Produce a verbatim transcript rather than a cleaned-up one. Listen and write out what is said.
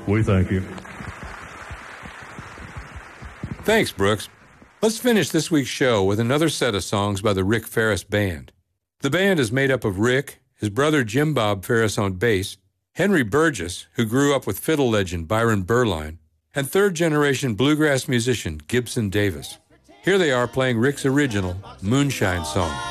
We thank you. Thanks, Brooks. Let's finish this week's show with another set of songs by the Rick Ferris Band. The band is made up of Rick, his brother Jim Bob Ferris on bass, Henry Burgess, who grew up with fiddle legend Byron Berline, and third-generation bluegrass musician Gibson Davis. Here they are playing Rick's original Moonshine song.